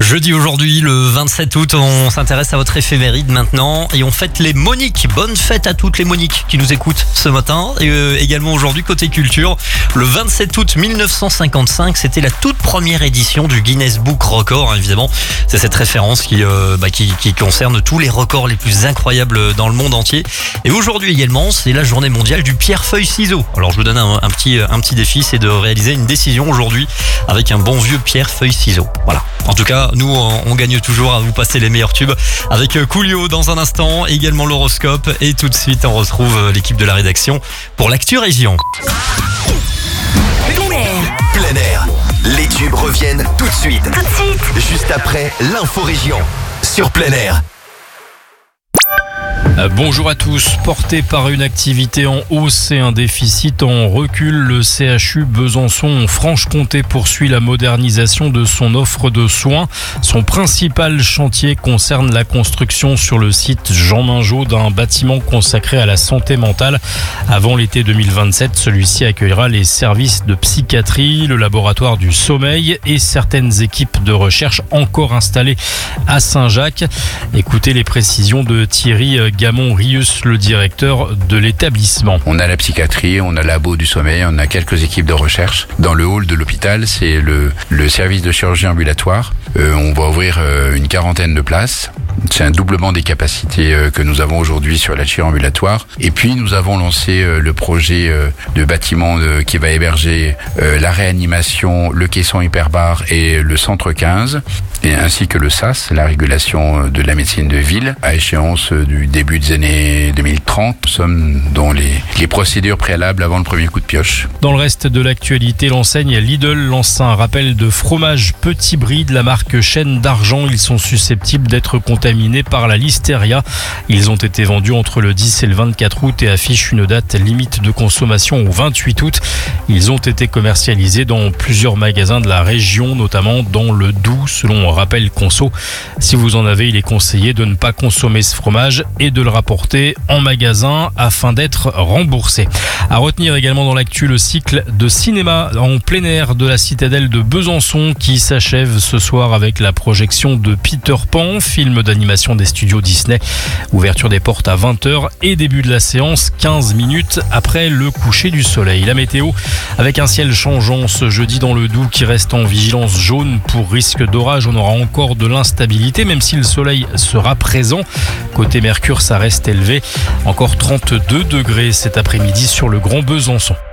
Jeudi aujourd'hui, le 27 août, on s'intéresse à votre éphéméride maintenant et on fête les Moniques. Bonne fête à toutes les Moniques qui nous écoutent ce matin. Et également aujourd'hui, côté culture, le 27 août 1955, c'était la toute première édition du Guinness Book Record, évidemment. C'est cette référence qui concerne tous les records les plus incroyables dans le monde entier. Et aujourd'hui également, c'est la journée mondiale du pierre-feuille-ciseau. Alors je vous donne un petit défi, c'est de réaliser une décision aujourd'hui avec un bon vieux pierre-feuille-ciseau. Voilà. En tout cas, nous, on gagne toujours à vous passer les meilleurs tubes avec Coolio dans un instant, également l'horoscope. Et tout de suite, on retrouve l'équipe de la rédaction pour l'Actu Région. Plein air. Les tubes reviennent tout de suite. Juste après l'info région sur Plein Air. Bonjour à tous. Porté par une activité en hausse et un déficit en recul, le CHU Besançon-Franche-Comté poursuit la modernisation de son offre de soins. Son principal chantier concerne la construction sur le site Jean Mingeot d'un bâtiment consacré à la santé mentale. Avant l'été 2027, celui-ci accueillera les services de psychiatrie, le laboratoire du sommeil et certaines équipes de recherche encore installées à Saint-Jacques. Écoutez les précisions de Thierry Gamon-Rius, le directeur de l'établissement. On a la psychiatrie, on a le labo du sommeil, on a quelques équipes de recherche. Dans le hall de l'hôpital, c'est le service de chirurgie ambulatoire. On va ouvrir une 40aine de places. C'est un doublement des capacités que nous avons aujourd'hui sur la chirurgie ambulatoire. Et puis nous avons lancé le projet de bâtiment qui va héberger la réanimation, le caisson hyperbare et le centre 15, et ainsi que le SAS, la régulation de la médecine de ville, à échéance du début des années 2030. Nous sommes dans les procédures préalables avant le premier coup de pioche. Dans le reste de l'actualité, l'enseigne Lidl lance un rappel de fromage Petit Brie de la marque Chaîne d'Argent. Ils sont susceptibles d'être contaminés par la listeria. Ils ont été vendus entre le 10 et le 24 août et affichent une date limite de consommation au 28 août. Ils ont été commercialisés dans plusieurs magasins de la région, notamment dans le Doubs, selon Rappel Conso. Si vous en avez, il est conseillé de ne pas consommer ce fromage et de le rapporter en magasin afin d'être remboursé. À retenir également dans l'actu, le cycle de cinéma en plein air de la citadelle de Besançon qui s'achève ce soir avec la projection de Peter Pan, film d'animation des studios Disney. Ouverture des portes à 20h et début de la séance 15 minutes après le coucher du soleil. La météo avec un ciel changeant ce jeudi dans le Doubs qui reste en vigilance jaune pour risque d'orage. On aura encore de l'instabilité même si le soleil sera présent. Côté Mercure, ça reste élevé. Encore 32 degrés cet après-midi sur le Grand Besançon.